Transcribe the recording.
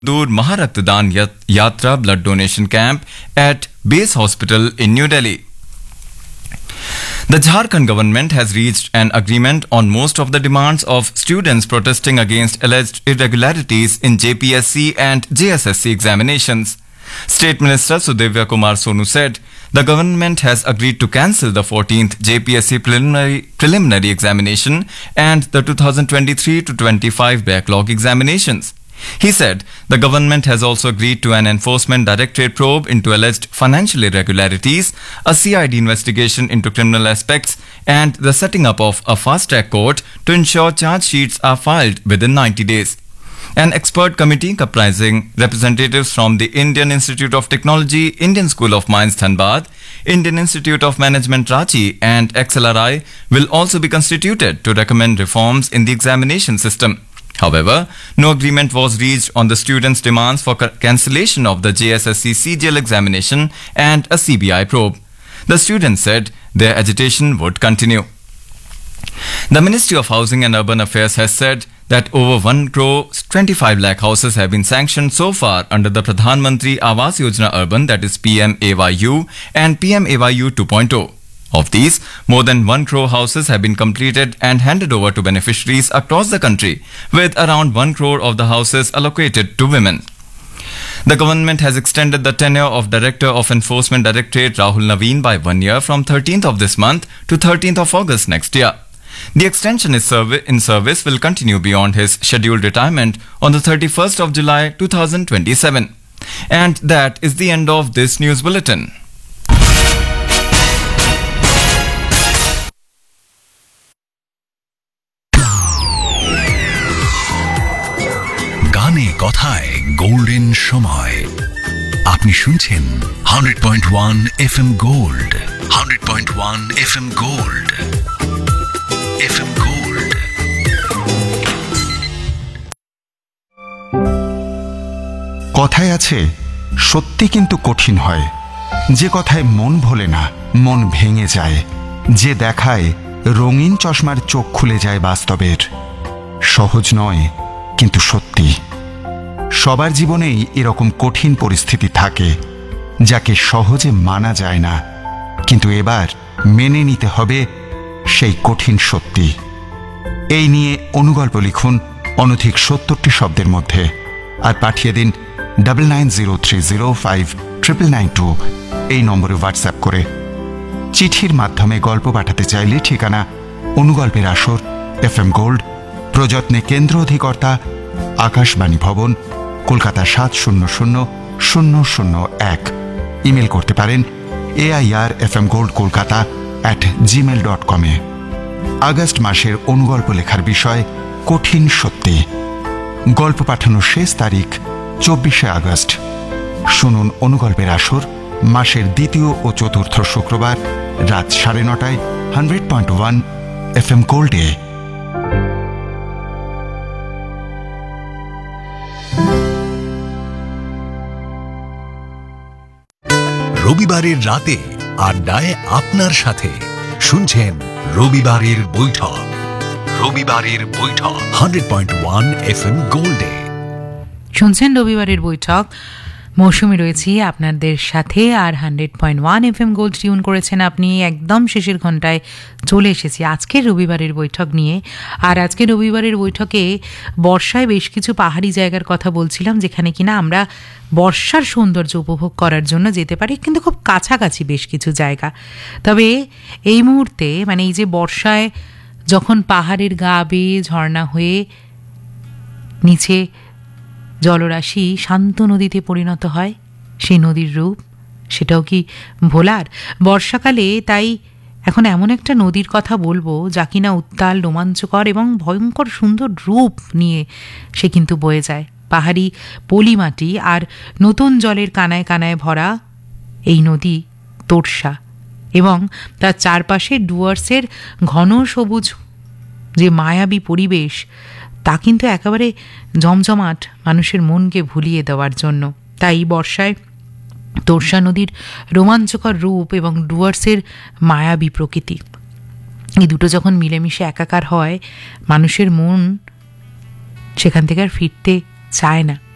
Dur Maharaktadan Yatra blood donation camp at Base Hospital in New Delhi. The Jharkhand government has reached an agreement on most of the demands of students protesting against alleged irregularities in JPSC and JSSC examinations. State Minister Sudhivya Kumar Sonu said the government has agreed to cancel the 14th JPSC preliminary examination and the 2023-25 backlog examinations. He said the government has also agreed to an enforcement directorate probe into alleged financial irregularities, a CID investigation into criminal aspects, and the setting up of a fast-track court to ensure charge sheets are filed within 90 days. An expert committee comprising representatives from the Indian Institute of Technology, Indian School of Mines Dhanbad, Indian Institute of Management Ranchi and XLRI will also be constituted to recommend reforms in the examination system. However, no agreement was reached on the students' demands for cancellation of the JSSC CGL examination and a CBI probe. The students said their agitation would continue. The Ministry of Housing and Urban Affairs has said that over 1 crore 25 lakh houses have been sanctioned so far under the Pradhan Mantri Awas Yojana Urban, that is PMAYU and PMAYU 2.0. Of these, more than 1 crore houses have been completed and handed over to beneficiaries across the country, with around 1 crore of the houses allocated to women. The government has extended the tenure of Director of Enforcement Directorate Rahul Naveen by 1 year from 13th of this month to 13th of August next year. The extension in service will continue beyond his scheduled retirement on the 31st of July 2027. And that is the end of this news bulletin. গানে কথায় golden সময় আপনি শুনছেন 100.1 FM gold 100.1 FM gold FM gold. কথায় আছে সত্যি কিন্তু কঠিন হয়, যে কথায় মন ভোলে না, মন ভেঙে যায়, যে দেখায় রঙিন চশমার চোখ খুলে যায় বাস্তবের। সহজ নয় কিন্তু সত্যি। সবার জীবনেই এরকম কঠিন পরিস্থিতি থাকে যাকে সহজে মানা যায় না, কিন্তু এবার মেনে নিতে হবে সেই কঠিন সত্যি। এই নিয়ে অনুগল্প লিখুন অনধিক 70টি শব্দের মধ্যে আর পাঠিয়ে দিন 9903059992 এই নম্বরে হোয়াটসঅ্যাপ করে। চিঠির মাধ্যমে গল্প পাঠাতে চাইলে ঠিকানা অনুগল্পের আসর, FM গোল্ড, প্রযত্নে কেন্দ্র অধিকর্তা, আকাশবাণী ভবন, কলকাতা 700001। ইমেল করতে পারেন airfmgoldkolkata@gmail.com এ। আগস্ট মাসের অনুগল্প লেখার বিষয় কঠিন সত্যি। গল্প পাঠানোর শেষ তারিখ 24শে আগস্ট। শুনুন অনুগল্পের আসর মাসের দ্বিতীয় ও চতুর্থ শুক্রবার রাত 9:30 100.1 FM গোল্ডে। রবিবারের রাতে আড্ডায় আপনার সাথে শুনছেন রবিবারের বৈঠক। রবিবারের বৈঠক 100.1 FM গোল্ডে শুনছেন রবিবারের বৈঠক। মৌসুমি রয়েছি আপনাদের সাথে আর 100.1 FM গোল্ড টিউন করেছেন আপনি। একদম শেষের ঘন্টায় চলে এসেছি আজকের রবিবারের বৈঠক নিয়ে। আর আজকের রবিবারের বৈঠকে বর্ষায় বেশ কিছু পাহাড়ি জায়গার কথা বলছিলাম, যেখানে কিনা আমরা বর্ষার সৌন্দর্য উপভোগ করার জন্য যেতে পারি, কিন্তু খুব কাছাকাছি বেশ কিছু জায়গা। তবে এই মুহূর্তে মানে এই যে বর্ষায় যখন পাহাড়ের গা বেয়ে ঝর্ণা হয়ে নিচে জলরাশি শান্ত নদীতে পরিণত হয়, সেই নদীর রূপ সেটাও কি ভোলার? বর্ষাকালে তাই এখন এমন একটা নদীর কথা বলবো যা কিনা উত্তাল, রোমাঞ্চকর এবং ভয়ঙ্কর সুন্দর রূপ নিয়ে সে কিন্তু বয়ে যায়। পাহাড়ি পলিমাটি আর নতুন জলের কানায় কানায় ভরা এই নদী তোর্ষা, এবং তার চারপাশে ডুয়ার্সের ঘন সবুজ যে মায়াবী পরিবেশ, তা কিন্তু একেবারে জমজমাট, মানুষের মনকে ভুলিয়ে দেওয়ার জন্য। তাই বর্ষায় তোর্ষা নদীর রোমাঞ্চকর রূপ এবং ডুয়ার্সের মায়াবী প্রকৃতি, এই দুটো যখন মিলেমিশে একাকার হয়, মানুষের মন সেখান থেকে আর ফিরতে চায় না।